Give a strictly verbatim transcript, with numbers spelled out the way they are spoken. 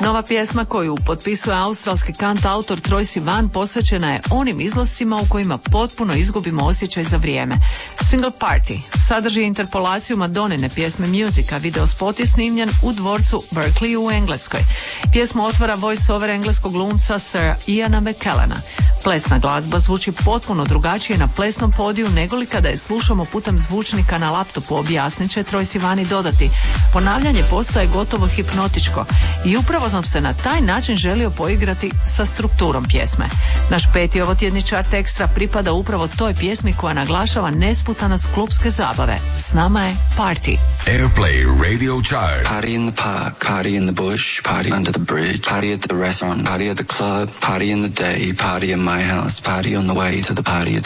Nova pjesma koju potpisuje australski kant autor Troye Sivan posvećena je onim izlascima u kojima potpuno izgubimo osjećaj za vrijeme. Single Party sadrži interpolaciju Madonnine pjesme Music, a video spot je snimljen u dvorcu Berkeley u Engleskoj. Pjesmu otvara voice-over engleskog glumca Sir Iana McKellena. Plesna glazba zvuči potpuno drugačije na plesnom podiju nego li kada je slušamo putem zvučnika na laptopu, objasnit će Troye Sivan i dodati. Ponavljanje postaje gotovo hipnotičko i upravo sam se na taj način želio poigrati sa strukturom pjesme. Naš peti ovotjedni chart ekstra pripada upravo toj pjesmi koja naglašava nesputanost klubske zabave. S nama je Party. Airplay Radio Chart. Party in the park, party in the bush, party under the bridge, party at the restaurant, party at the club, party in the day, party in my house, party on the way to the party at